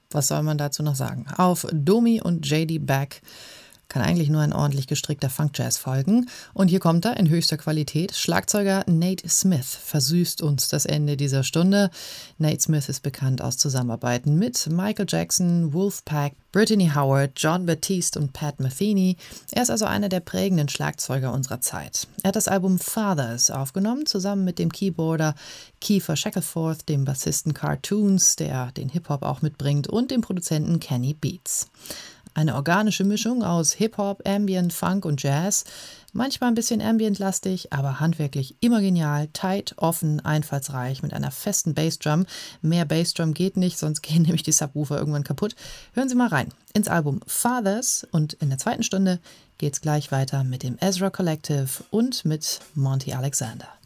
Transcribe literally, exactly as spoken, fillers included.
Was soll man dazu noch sagen? Auf Domi und J D Beck kann eigentlich nur ein ordentlich gestrickter Funk-Jazz folgen. Und hier kommt er in höchster Qualität. Schlagzeuger Nate Smith versüßt uns das Ende dieser Stunde. Nate Smith ist bekannt aus Zusammenarbeiten mit Michael Jackson, Wolfpack, Brittany Howard, John Batiste und Pat Metheny. Er ist also einer der prägenden Schlagzeuger unserer Zeit. Er hat das Album Fathers aufgenommen, zusammen mit dem Keyboarder Kiefer Shackelford, dem Bassisten Cartoons, der den Hip-Hop auch mitbringt, und dem Produzenten Kenny Beats. Eine organische Mischung aus Hip-Hop, Ambient, Funk und Jazz. Manchmal ein bisschen Ambient-lastig, aber handwerklich immer genial, tight, offen, einfallsreich, mit einer festen Bassdrum. Mehr Bassdrum geht nicht, sonst gehen nämlich die Subwoofer irgendwann kaputt. Hören Sie mal rein ins Album Fathers, und in der zweiten Stunde geht's gleich weiter mit dem Ezra Collective und mit Monty Alexander.